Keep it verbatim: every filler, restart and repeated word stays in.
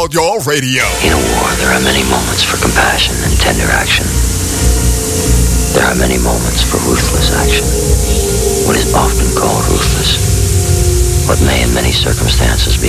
All Y'all Radio. In a war, there are many moments for compassion and tender action. There are many moments for ruthless action. What is often called ruthless, what may in many circumstances be